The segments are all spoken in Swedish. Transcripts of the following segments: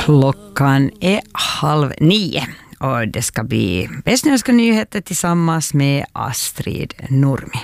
Klockan är 8:30 och det ska bli västnyländska nyheter tillsammans med Astrid Nurmi.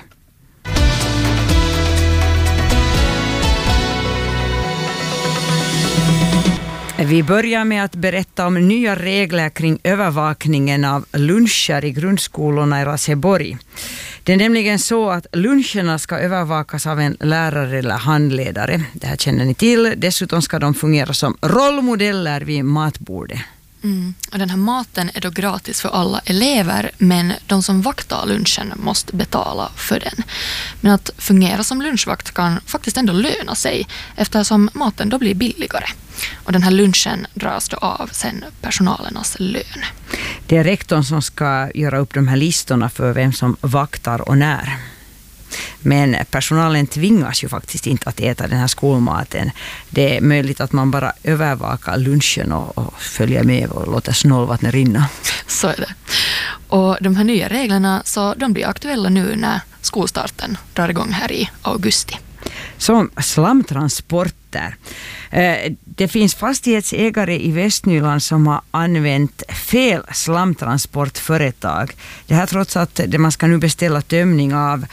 Vi börjar med att berätta om nya regler kring övervakningen av luncher i grundskolorna i Raseborg. Det är nämligen så att luncherna ska övervakas av en lärare eller handledare. Det här känner ni till. Dessutom ska de fungera som rollmodeller vid matbordet. Och den här maten är då gratis för alla elever, men de som vaktar lunchen måste betala för den. Men att fungera som lunchvakt kan faktiskt ändå löna sig eftersom maten då blir billigare. Och den här lunchen dras då av sen personalernas lön. Det är rektorn som ska göra upp de här listorna för vem som vaktar och när. Men personalen tvingas ju faktiskt inte att äta den här skolmaten. Det är möjligt att man bara övervakar lunchen och följer med och låter snålvattnet rinna. Så är det. Och de här nya reglerna så de blir aktuella nu när skolstarten drar igång här i augusti. Som slamtransporter. Det finns fastighetsägare i Västnyland som har använt fel slamtransportföretag. Det här trots att man ska nu beställa tömning av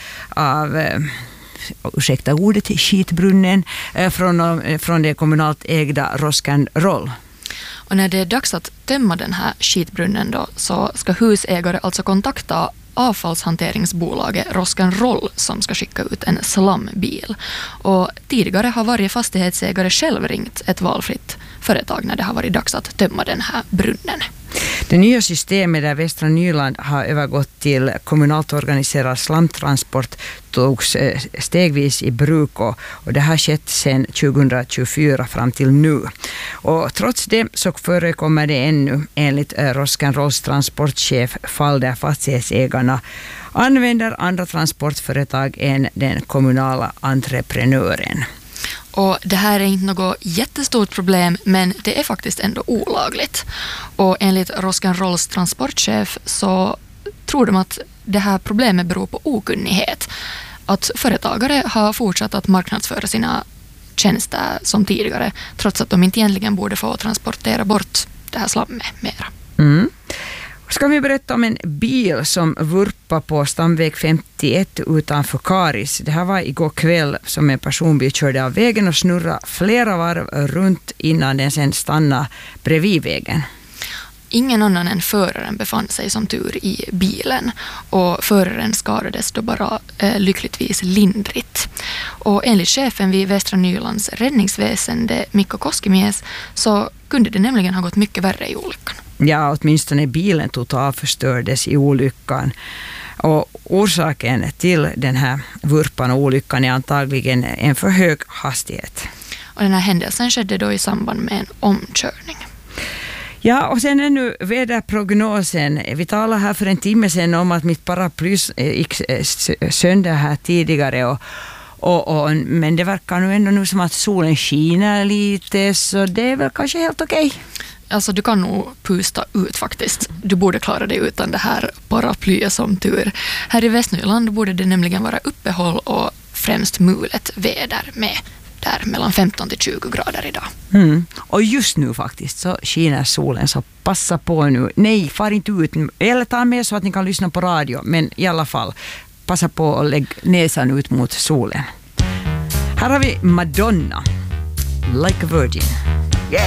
ursäkta ordet, skitbrunnen från det kommunalt ägda Rosk'n'Roll. Och när det är dags att tömma den här skitbrunnen då, så ska husägare alltså kontakta avfallshanteringsbolaget Rosk'n'Roll som ska skicka ut en slambil. Och tidigare har varje fastighetsägare själv ringt ett valfritt företag när det har varit dags att tömma den här brunnen. Det nya systemet där Västra Nyland har övergått till kommunalt organiserad slamtransport togs stegvis i bruk och det har skett sedan 2024 fram till nu. Och trots det så förekommer det ännu enligt Rosk'n'Rolls transportchef fall där fastighetsägarna använder andra transportföretag än den kommunala entreprenören. Och det här är inte något jättestort problem, men det är faktiskt ändå olagligt. Och enligt Rosk'n'Rolls transportchef så tror de att det här problemet beror på okunnighet. Att företagare har fortsatt att marknadsföra sina tjänster som tidigare, trots att de inte egentligen borde få transportera bort det här slammet mera. Ska vi berätta om en bil som vurpar på stamväg 51 utanför Karis. Det här var igår kväll som en personbil körde av vägen och snurrade flera varv runt innan den sen stannade bredvid vägen. Ingen annan än föraren befann sig som tur i bilen och föraren skadades då bara lyckligtvis lindrigt. Och enligt chefen vid Västra Nylands räddningsväsende Mikko Koskimies så kunde det nämligen ha gått mycket värre i olyckan. Ja, åtminstone bilen totalt förstördes i olyckan. Och orsaken till den här vurpan och olyckan är antagligen en för hög hastighet. Och den här händelsen skedde då i samband med en omkörning. Ja, och sen är nu väderprognosen. Vi talade här för en timme sedan om att mitt paraply gick sönder här tidigare men det verkar nu ändå som att solen skiner lite, så det är väl kanske helt okej. Alltså du kan nog pusta ut faktiskt. Du borde klara dig utan det här paraplyet som tur. Här i Västnyland borde det nämligen vara uppehåll och främst mulet väder med där mellan 15 till 20 grader idag. Och just nu faktiskt så skiner solen, så passa på nu. Nej, far inte ut. Eller ta med så att ni kan lyssna på radio, men i alla fall passa på och lägg näsan ut mot solen. Här har vi Madonna, Like a Virgin.